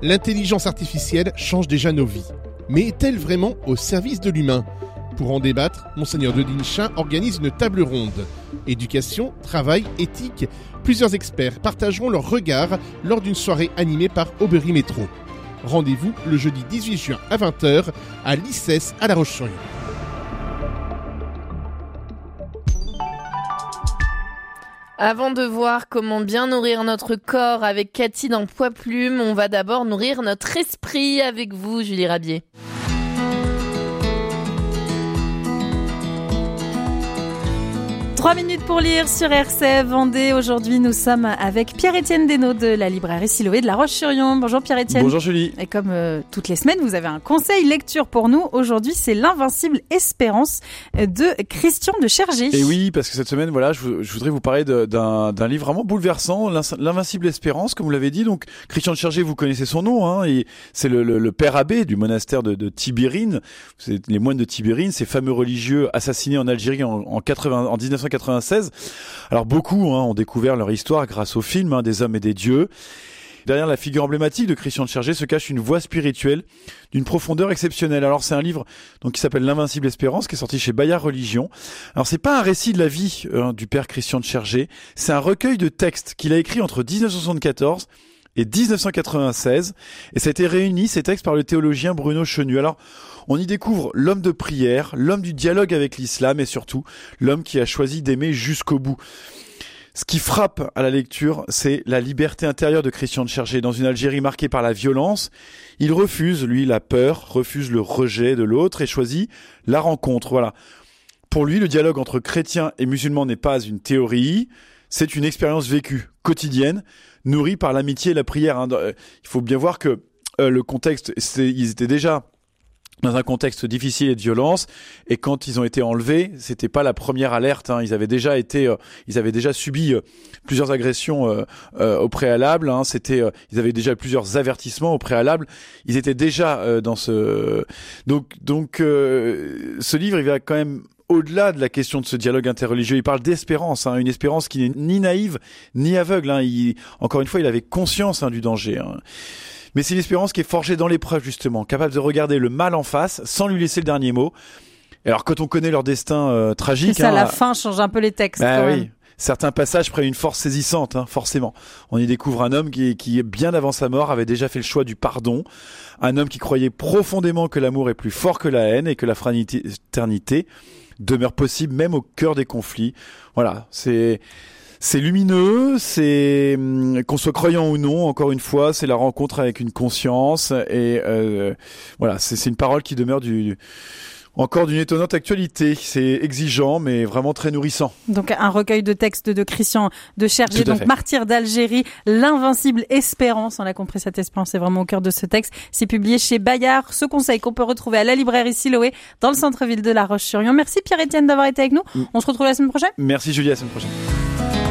L'intelligence artificielle change déjà nos vies. Mais est-elle vraiment au service de l'humain ? Pour en débattre, Monseigneur de Dinchin organise une table ronde. Éducation, travail, éthique, plusieurs experts partageront leur regard lors d'une soirée animée par Aubry Métro. Rendez-vous le jeudi 18 juin à 20h à l'ICES à La Roche-sur-Yon. Avant de voir comment bien nourrir notre corps avec Cathy dans Poids Plume, on va d'abord nourrir notre esprit avec vous, Julie Rabier. Trois minutes pour lire sur RCF Vendée. Aujourd'hui, nous sommes avec Pierre-Étienne Desnaux de la librairie Siloé de La Roche-sur-Yon. Bonjour Pierre-Étienne. Bonjour Julie. Et comme toutes les semaines, vous avez un conseil lecture pour nous. Aujourd'hui, c'est L'Invincible Espérance de Christian de Chergé. Et oui, parce que cette semaine, voilà, je voudrais vous parler d'un livre vraiment bouleversant, L'Invincible Espérance, comme vous l'avez dit. Donc, Christian de Chergé, vous connaissez son nom, hein, et c'est le père abbé du monastère de Tibérine. C'est les moines de Tibérine, ces fameux religieux assassinés en Algérie en 1996. Alors beaucoup ont découvert leur histoire grâce au film des hommes et des dieux. Derrière la figure emblématique de Christian de Chergé se cache une voix spirituelle d'une profondeur exceptionnelle. Alors c'est un livre qui s'appelle L'Invincible Espérance, qui est sorti chez Bayard Religion. Alors c'est pas un récit de la vie du père Christian de Chergé, c'est un recueil de textes qu'il a écrit entre 1974 et 1996, et ça a été réuni, ces textes, par le théologien Bruno Chenu. Alors, on y découvre l'homme de prière, l'homme du dialogue avec l'islam, et surtout, l'homme qui a choisi d'aimer jusqu'au bout. Ce qui frappe à la lecture, c'est la liberté intérieure de Christian de Chergé. Dans une Algérie marquée par la violence, il refuse, lui, la peur, refuse le rejet de l'autre, et choisit la rencontre. Voilà. Pour lui, le dialogue entre chrétiens et musulmans n'est pas une théorie, c'est une expérience vécue, quotidienne, nourrie par l'amitié et la prière. Il faut bien voir que le contexte, ils étaient déjà dans un contexte difficile et de violence, et quand ils ont été enlevés, c'était pas la première alerte. Ils avaient déjà subi plusieurs agressions au préalable. Ils avaient déjà plusieurs avertissements au préalable. Ils étaient déjà dans ce. Donc, ce livre, il va quand même au-delà de la question de ce dialogue interreligieux. Il parle d'espérance, une espérance qui n'est ni naïve ni aveugle. Encore une fois, il avait conscience du danger. Mais c'est une espérance qui est forgée dans l'épreuve, justement, capable de regarder le mal en face sans lui laisser le dernier mot. Alors, quand on connaît leur destin tragique... C'est ça, la fin change un peu les textes. Quand même. Oui. Certains passages prennent une force saisissante, forcément. On y découvre un homme qui, bien avant sa mort, avait déjà fait le choix du pardon. Un homme qui croyait profondément que l'amour est plus fort que la haine et que la fraternité demeure possible même au cœur des conflits. Voilà, c'est lumineux, c'est qu'on soit croyant ou non, encore une fois, c'est la rencontre avec une conscience, et voilà, c'est une parole qui demeure encore d'une étonnante actualité. C'est exigeant, mais vraiment très nourrissant. Donc un recueil de textes de Christian de Chergé, donc martyr d'Algérie, L'Invincible Espérance. On l'a compris, cette espérance est vraiment au cœur de ce texte. C'est publié chez Bayard. Ce conseil qu'on peut retrouver à la librairie Siloé dans le centre-ville de La Roche-sur-Yon. Merci Pierre-Étienne d'avoir été avec nous. On se retrouve la semaine prochaine. Merci Julie, à la semaine prochaine.